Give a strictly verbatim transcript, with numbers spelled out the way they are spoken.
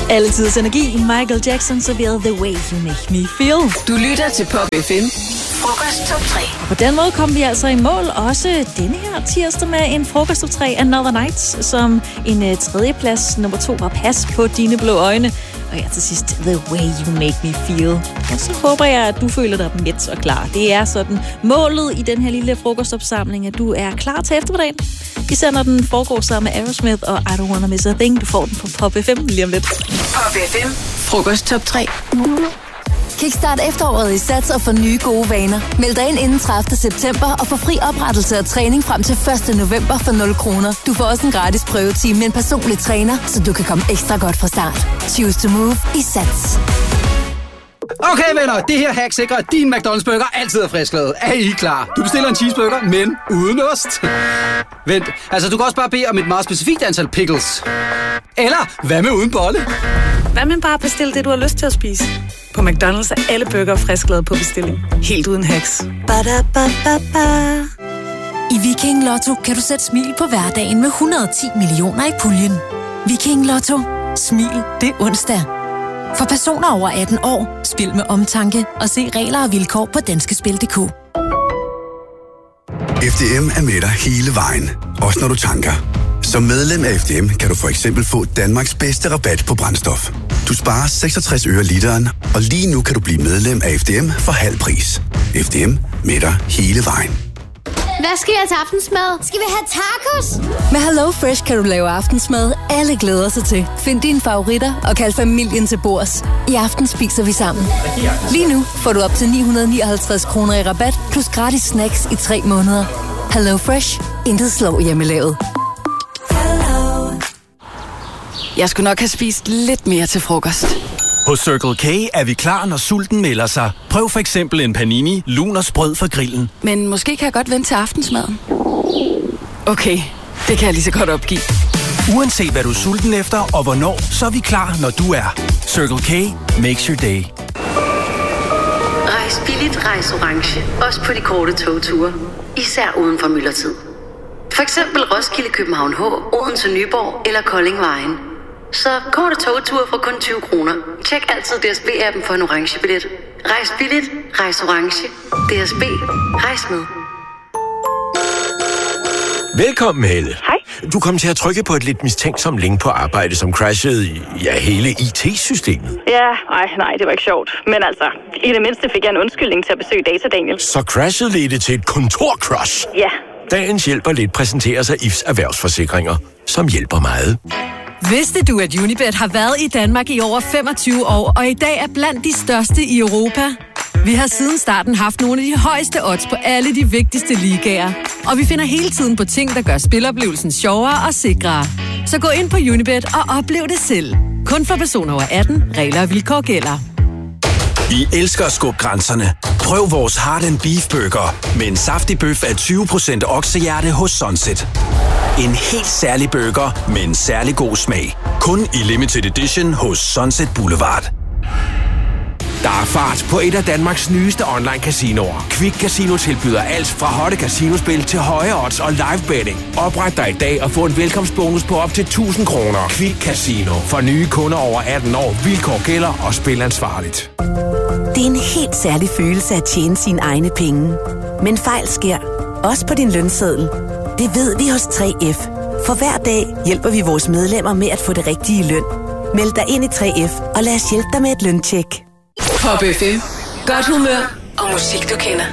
Alle tiders energi. Michael Jackson serverede The Way You Make Me Feel. Du lytter til Pop F M. Frokost top tre. På den måde kom vi altså i mål også denne her tirsdag med en frokost top tre Another Nights, som en uh, tredjeplads. Nummer to var Pas på dine blå øjne. Og ja, til sidst, The Way You Make Me Feel. Og så håber jeg, at du føler dig mæt og klar. Det er sådan målet i den her lille frokostopsamling, at du er klar til eftermiddagen. Især når den foregår sammen med Aerosmith og I Don't Wanna Miss a Thing. Du får den på Pop F M lige om lidt. Pop F M. Frokost top tre. Kickstart efteråret i Sats og få nye gode vaner. Meld dig ind inden tredivte september og få fri oprettelse og træning frem til første november for nul kroner. Du får også en gratis prøvetime med en personlig træner, så du kan komme ekstra godt fra start. Choose to move i Sats. Okay venner, det her hack sikrer, at din McDonald's burger altid er frisklavet. Er I klar? Du bestiller en cheeseburger, men uden ost. Vent, altså du kan også bare bede om et meget specifikt antal pickles. Eller hvad med uden bolle? Hvad med bare bestille det, du har lyst til at spise? På McDonald's er alle burger frisklavet på bestilling. Helt uden hacks. Ba-da-ba-ba-ba. I Viking Lotto kan du sætte smil på hverdagen med et hundrede og ti millioner i puljen. Viking Lotto. Smil det er onsdag. For personer over atten år, spil med omtanke og se regler og vilkår på danskespil punktum d k. F D M er med dig hele vejen, også når du tanker. Som medlem af F D M kan du for eksempel få Danmarks bedste rabat på brændstof. Du sparer seksogtres øre literen, og lige nu kan du blive medlem af F D M for halv pris. F D M med dig hele vejen. Hvad skal vi have til aftensmad? Skal vi have tacos? Med Hello Fresh kan du lave aftensmad, alle glæder sig til. Find dine favoritter og kald familien til bords. I aften spiser vi sammen. Lige nu får du op til ni hundrede nioghalvtreds kroner i rabat, plus gratis snacks i tre måneder. Hello Fresh. Intet slår hjemmelavet. Jeg skulle nok have spist lidt mere til frokost. Hos Circle K er vi klar, når sulten melder sig. Prøv for eksempel en panini, lun og sprød fra grillen. Men måske kan jeg godt vente til aftensmaden. Okay, det kan jeg lige så godt opgive. Uanset hvad du er sulten efter og hvornår, så er vi klar, når du er. Circle K makes your day. Rejs billigt, rejs orange. Også på de korte togture. Især uden for myldretid. For eksempel Roskilde, København H, Odense, Nyborg eller Kolding Vejen. Så korte togture for kun tyve kroner. Tjek altid D S B-appen for en orange billet. Rejs billigt, rejs orange. D S B, rejs med. Velkommen, Helle. Hej. Du kom til at trykke på et lidt mistænksomt link på arbejde, som crashede i ja, hele I T-systemet. Ja, nej, nej, det var ikke sjovt. Men altså, i det mindste fik jeg en undskyldning til at besøge Data Daniel. Så crashet ledte til et kontorcrash. Ja. Dagens hjælper lidt præsenterer sig I F's erhvervsforsikringer, som hjælper meget. Vidste du, at Unibet har været i Danmark i over femogtyve år, og i dag er blandt de største i Europa? Vi har siden starten haft nogle af de højeste odds på alle de vigtigste ligaer. Og vi finder hele tiden på ting, der gør spiloplevelsen sjovere og sikrere. Så gå ind på Unibet og oplev det selv. Kun for personer over atten. Regler og vilkår gælder. Vi elsker at skubbe grænserne. Prøv vores Heart and Beef Burger med en saftig bøf af tyve procent oksehjerte hos Sunset. En helt særlig burger med en særlig god smag. Kun i limited edition hos Sunset Boulevard. Der er fart på et af Danmarks nyeste online casinoer. Quick Casino tilbyder alt fra hotte casinospil til høje odds og live betting. Opret dig i dag og få en velkomstbonus på op til tusind kroner. Quick Casino. For nye kunder over atten år. Vilkår gælder og spil ansvarligt. Det er en helt særlig følelse at tjene sine egne penge. Men fejl sker. Også på din lønseddel. Det ved vi hos tre F. For hver dag hjælper vi vores medlemmer med at få det rigtige løn. Meld dig ind i tre F og lad os hjælpe dig med et løntjek. Pop F M. Godt humør og musik, du kender.